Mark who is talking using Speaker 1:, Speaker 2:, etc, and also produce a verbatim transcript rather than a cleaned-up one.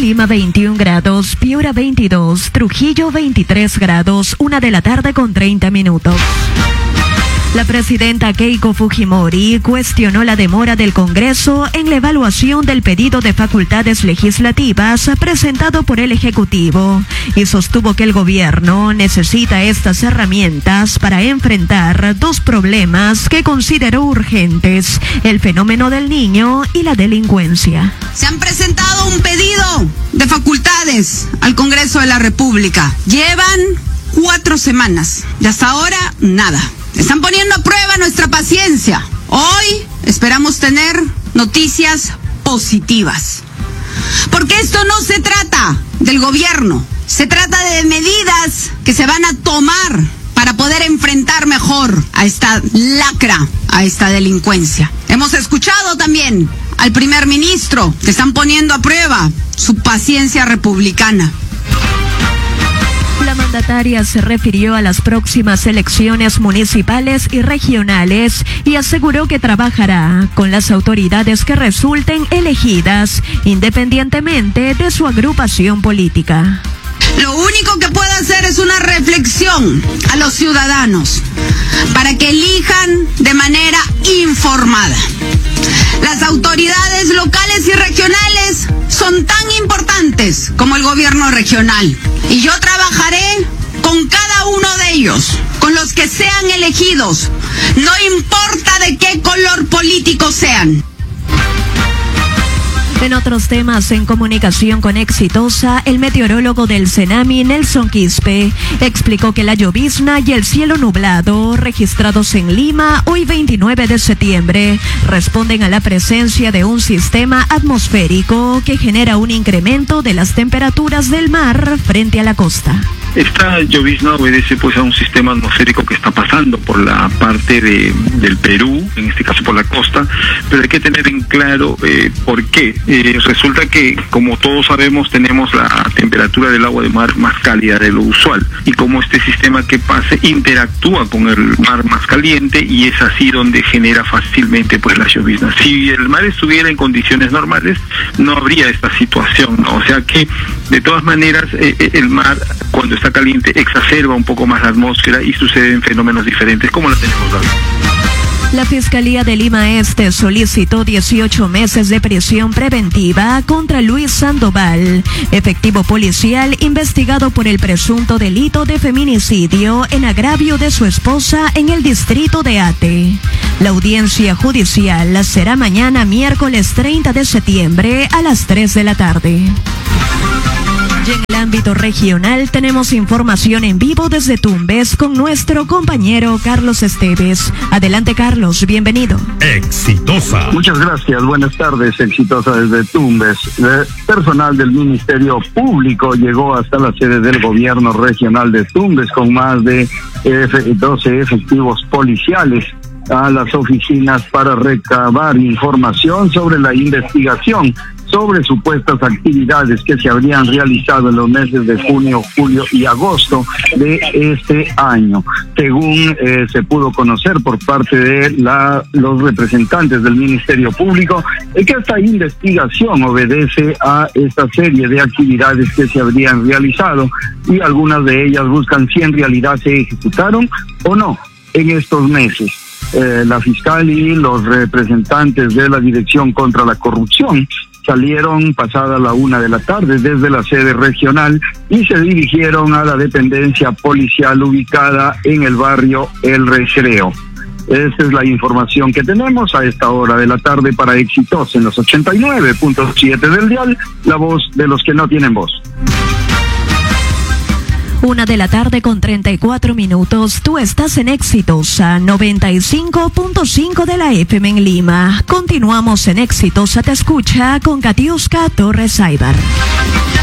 Speaker 1: Lima veintiún grados, Piura veintidós, Trujillo veintitrés grados, una de la tarde con treinta minutos. La presidenta Keiko Fujimori cuestionó la demora del Congreso en la evaluación del pedido de facultades legislativas presentado por el Ejecutivo y sostuvo que el gobierno necesita estas herramientas para enfrentar dos problemas que consideró urgentes: el fenómeno del niño y la delincuencia.
Speaker 2: Se han presentado un pedido de facultades al Congreso de la República. Llevan cuatro semanas y hasta ahora nada. Están poniendo a prueba nuestra paciencia. Hoy esperamos tener noticias positivas. Porque esto no se trata del gobierno, se trata de medidas que se van a tomar para poder enfrentar mejor a esta lacra, a esta delincuencia. Hemos escuchado también al primer ministro que están poniendo a prueba su paciencia republicana.
Speaker 1: La mandataria se refirió a las próximas elecciones municipales y regionales y aseguró que trabajará con las autoridades que resulten elegidas, independientemente de su agrupación política.
Speaker 2: Lo único que puedo hacer es una reflexión a los ciudadanos para que elijan de manera informada. Las autoridades locales y regionales son tan importantes como el gobierno regional. Y yo trabajaré con cada uno de ellos, con los que sean elegidos, no importa de qué color político sean.
Speaker 1: En otros temas, en comunicación con Exitosa, el meteorólogo del Senami, Nelson Quispe, explicó que la llovizna y el cielo nublado registrados en Lima hoy veintinueve de septiembre responden a la presencia de un sistema atmosférico que genera un incremento de las temperaturas del mar frente a la costa.
Speaker 3: Esta llovizna obedece pues a un sistema atmosférico que está pasando por la parte de, del Perú, en este caso por la costa, pero hay que tener en claro eh, por qué. Eh, resulta que, como todos sabemos, tenemos la temperatura del agua de mar más cálida de lo usual, y como este sistema que pase interactúa con el mar más caliente, y es así donde genera fácilmente pues la llovizna. Si el mar estuviera en condiciones normales, no habría esta situación, ¿no? O sea que, de todas maneras, eh, el mar, cuando está caliente, exacerba un poco más la atmósfera y suceden fenómenos diferentes como lo tenemos ahora.
Speaker 1: La Fiscalía de Lima Este solicitó dieciocho meses de prisión preventiva contra Luis Sandoval, efectivo policial investigado por el presunto delito de feminicidio en agravio de su esposa en el distrito de Ate. La audiencia judicial será mañana miércoles treinta de septiembre a las tres de la tarde. Y en el ámbito regional tenemos información en vivo desde Tumbes con nuestro compañero Carlos Esteves. Adelante, Carlos, bienvenido.
Speaker 4: Exitosa.
Speaker 5: Muchas gracias, buenas tardes. Exitosa desde Tumbes. El personal del Ministerio Público llegó hasta la sede del gobierno regional de Tumbes con más de doce efectivos policiales a las oficinas para recabar información sobre la investigación sobre supuestas actividades que se habrían realizado en los meses de junio, julio y agosto de este año. Según eh, se pudo conocer por parte de la, los representantes del Ministerio Público, es que esta investigación obedece a esta serie de actividades que se habrían realizado, y algunas de ellas buscan si en realidad se ejecutaron o no en estos meses. Eh, la fiscal y los representantes de la Dirección contra la Corrupción salieron pasada la una de la tarde desde la sede regional y se dirigieron a la dependencia policial ubicada en el barrio El Recreo. Esa es la información que tenemos a esta hora de la tarde para Exitosa en los ochenta y nueve punto siete del dial, la voz de los que no tienen voz.
Speaker 1: Una de la tarde con treinta y cuatro minutos. Tú estás en Exitosa noventa y cinco punto cinco de la F M en Lima. Continuamos en Exitosa Te Escucha con Katiuska Torres Aybar.